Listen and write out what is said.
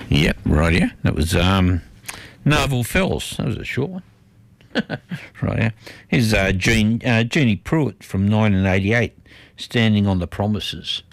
Yep, right, yeah. That was Narvel Fells. That was a short one. Right, yeah. Here's Jeannie Pruitt from 1988, Standing on the Promises.